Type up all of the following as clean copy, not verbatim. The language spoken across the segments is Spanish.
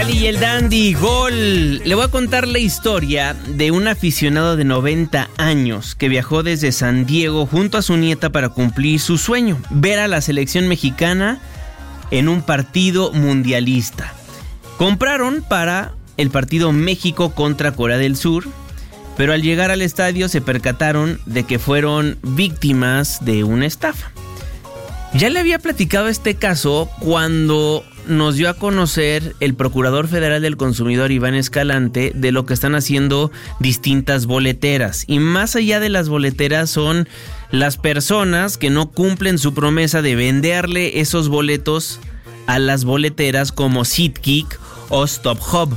Lali y el Dandy, gol. Le voy a contar la historia de un aficionado de 90 años que viajó desde San Diego junto a su nieta para cumplir su sueño, ver a la selección mexicana en un partido mundialista. Compraron para el partido México contra Corea del Sur, pero al llegar al estadio se percataron de que fueron víctimas de una estafa. Ya le había platicado este caso cuando nos dio a conocer el Procurador Federal del Consumidor, Iván Escalante, de lo que están haciendo distintas boleteras. Y más allá de las boleteras son las personas que no cumplen su promesa de venderle esos boletos a las boleteras como SeatGeek o StubHub.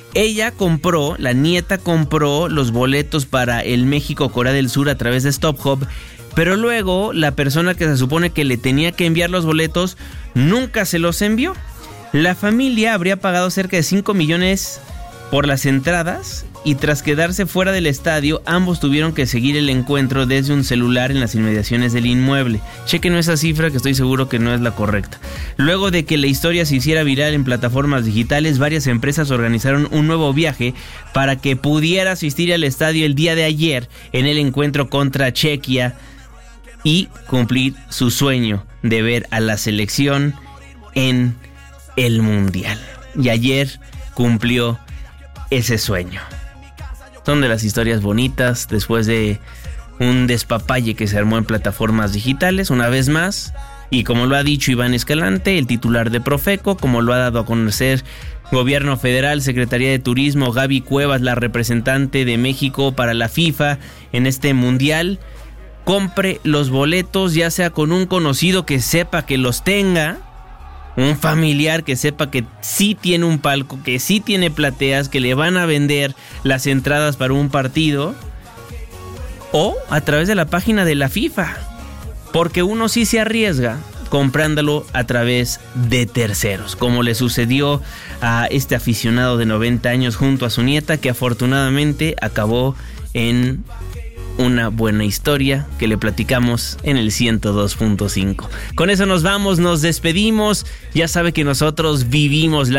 La nieta compró los boletos para el México-Corea del Sur a través de StubHub, pero luego la persona que se supone que le tenía que enviar los boletos nunca se los envió. La familia habría pagado cerca de 5 millones por las entradas y tras quedarse fuera del estadio, ambos tuvieron que seguir el encuentro desde un celular en las inmediaciones del inmueble. Chequen esa cifra que estoy seguro que no es la correcta. Luego de que la historia se hiciera viral en plataformas digitales, varias empresas organizaron un nuevo viaje para que pudiera asistir al estadio el día de ayer en el encuentro contra Chequia y cumplir su sueño de ver a la selección en el Mundial. Y ayer cumplió ese sueño. Son de las historias bonitas después de un despapalle que se armó en plataformas digitales una vez más. Y como lo ha dicho Iván Escalante, el titular de Profeco, como lo ha dado a conocer Gobierno Federal, Secretaría de Turismo, Gaby Cuevas, la representante de México para la FIFA en este Mundial, compre los boletos, ya sea con un conocido que sepa que los tenga, un familiar que sepa que sí tiene un palco, que sí tiene plateas, que le van a vender las entradas para un partido, o a través de la página de la FIFA, porque uno sí se arriesga comprándolo a través de terceros, como le sucedió a este aficionado de 90 años junto a su nieta, que afortunadamente acabó en una buena historia que le platicamos en el 102.5. Con eso nos vamos, nos despedimos. Ya sabe que nosotros vivimos la